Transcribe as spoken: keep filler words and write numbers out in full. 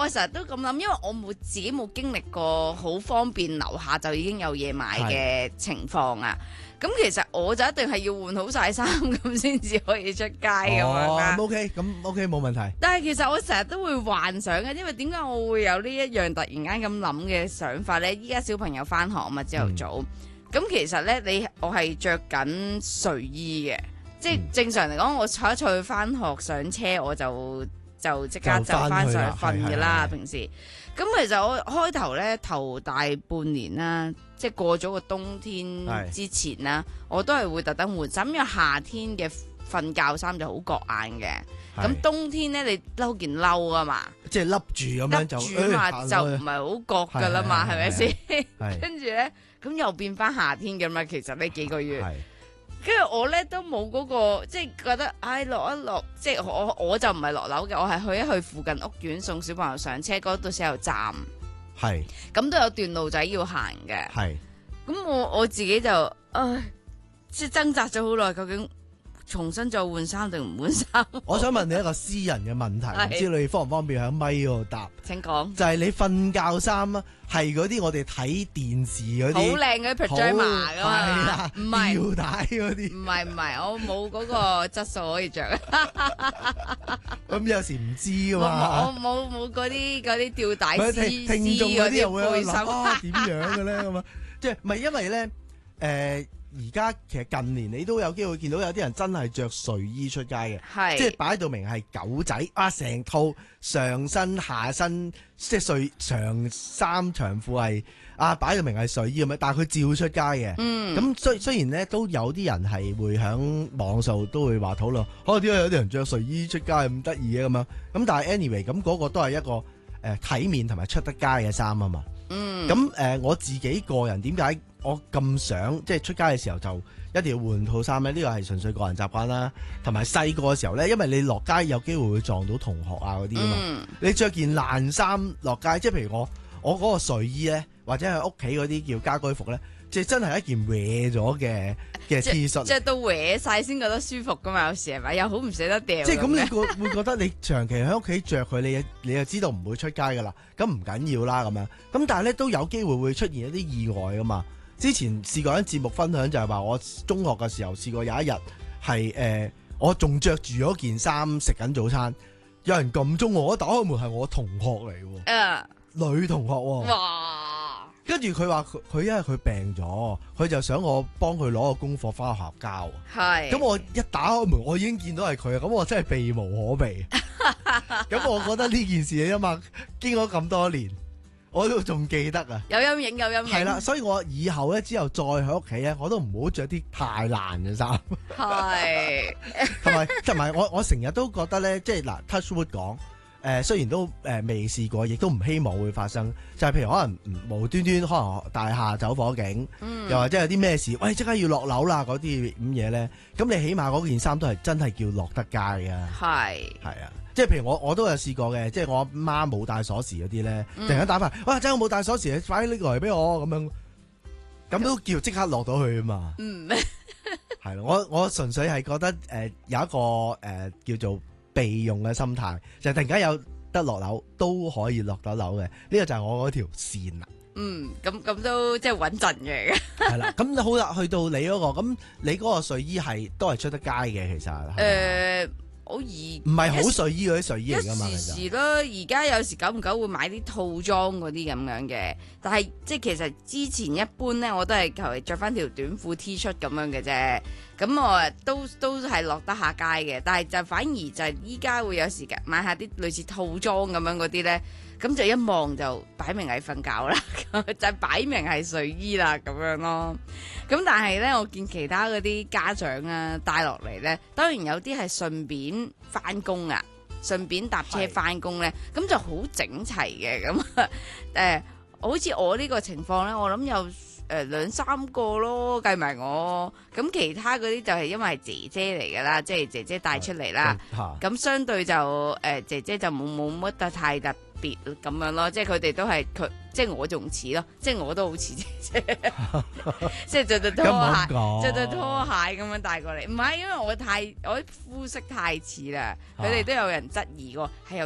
我成日都咁諗，因為我冇自己冇經歷過好方便樓下就已經有嘢買嘅情況啊。咁其實我就一定係要換好晒衫咁先至可以出街咁樣啦。 哦，OK，咁 OK 冇問題。 但係其實我成日都會幻想嘅，因為點解我會有呢一樣突然間咁諗嘅想法咧？依家小朋友翻學啊嘛，朝頭早，咁、嗯、其實咧你我係着緊睡衣嘅，即係正常嚟講，我坐一坐去翻學上車我就就即刻就翻上去瞓㗎啦。平時咁其實我開頭咧頭大半年啦。即係過咗個冬天之前啦，我都係會特登換衫，因為夏天嘅瞓覺衫就好割眼嘅。咁冬天咧，你褸件褸啊嘛， 即係笠住咁樣就笠住嘛，就唔係好割㗎啦嘛，係咪先？跟住咧，咁又變翻夏天㗎嘛。其實呢幾個月，跟住我咧都冇嗰個，即係覺得唉落一落，即係我我就唔係落樓嘅，我係去一去附近屋苑送小朋友上車嗰度先有站。係，咁都有段路仔要行嘅。係，咁我我自己就，唉，即係掙扎咗好耐，究竟重新再換衫定唔換衫？ 我想問你一個私人嘅問題，唔知你方唔方便喺咪嗰度答？ 請講。就係你瞓覺衫啊，係嗰啲我哋睇電視嗰啲好靚嗰啲 pajama 噶嘛？唔係吊帶嗰啲。 唔係唔係，我冇嗰個質素可以着。 咁有時唔知噶嘛。 我冇冇嗰啲嗰啲吊帶絲絲聽眾嗰啲又會諗啊，點背樣嘅咧咁啊？即係唔係因為咧？誒，而家其實近年你都有機會見到有啲人真係着睡衣出街嘅，係即係擺到明係狗仔啊，成套上身下身即係睡長衫長褲係啊，擺到明係睡衣咁樣，但係佢照出街嘅。嗯，咁雖雖然咧都有啲人係會喺網上都會話討論，可能點解有啲人着睡衣出街咁得意嘅咁樣？咁但係 anyway 咁嗰個都係一個誒、呃、體面同埋出得街嘅衫啊嘛。嗯，咁誒、呃、我自己個人點解我咁想即係出街嘅時候就一定要換套衫咧？呢個係純粹個人習慣啦，同埋細個嘅時候咧，因為你落街有機會會撞到同學啊嗰啲啊嘛。嗯、你着件爛衫落街，即係譬如我我嗰個睡衣咧，或者係屋企嗰啲叫家居服咧，即係真係一件歪咗嘅嘅 T 恤， 即係都歪晒先覺得舒服噶嘛？有時係咪又好唔捨得掉？ 即係咁，你會會覺得你長期喺屋企着佢，你你就知道唔會出街噶啦，咁唔緊要啦咁樣。咁但係咧都有機會會出現一啲意外噶嘛。之前試過一節目分享就係話，我中學嘅時候試過有一日係誒，我仲着住咗件衫食緊早餐，有人撳鐘我，一打開門係我同學嚟喎，誒，uh, 女同學喎，哇！跟住佢話佢佢因為佢病咗，佢就想我幫佢攞個功課翻學校交。係，咁我一打開門，我已經見到係佢，咁我真係避無可避。咁我覺得呢件事啊嘛，經過咁多年。我都仲記得啊， 有陰影有陰影。係啦， 所以我以後咧之後再喺屋企咧，我都唔好着啲太爛嘅衫。係，同埋同埋我我成日都覺得咧，即係嗱 touch wood 講，誒、呃、雖然都誒、呃、未試過，亦都唔希望會發生，就係、是、譬如可能無端端可能大廈走火警，嗯、又或者有啲咩事，喂即刻要落樓啦嗰啲咁嘢咧，咁你起碼嗰件衫都係真係叫落得街嘅。係，係啊。即係譬如我我都有試過嘅，即係我阿媽冇帶鎖匙嗰啲咧，突然間打翻，哇！真係我冇帶鎖匙，快啲拎過嚟俾我咁樣，咁都叫即刻落到去啊嘛。嗯，係咯，我我純粹係覺得誒、呃、有一個誒、呃、叫做備用嘅心態，就係、突然間有得落樓都可以落到樓嘅，呢、呢個就係我嗰條線啦。 嗯，咁咁都即係穩陣嘅。係啦， 咁好啦，去到你嗰、嗰個，咁你嗰個睡衣係都係出得街嘅，其實誒。 呃好易唔係好睡衣嗰啲睡衣嚟㗎嘛， 一時時咯，而家有時久唔久會買啲套裝嗰啲咁樣嘅，但係即係其實之前一般咧，我都係求其着翻條短褲 T 恤咁樣嘅啫，咁我都都係落得下街嘅，但係就反而就係依家會有時買下啲類似套裝咁樣嗰啲咧，咁就一望就擺明係瞓覺啦，就擺明係睡衣啦咁樣咯。咁但係咧，我見其他嗰啲家長啊帶落嚟咧，當然有啲係順便翻工啊，順便搭車翻工咧，咁是就好整齊嘅。咁誒，好似我呢個情況咧，我諗有誒兩三個咯，計埋我。咁其他嗰啲就係因為係姐姐嚟噶啦，即係姐姐帶出嚟啦。咁相對就誒、呃、姐姐就冇冇乜得太特別咁樣咯，即係佢哋都係佢。即係我仲似咯，即係我都好似姐姐，即係着對拖鞋，着對拖鞋咁樣帶過嚟。唔係因為我太我膚色太似啦，佢哋、啊、都有人質疑過係有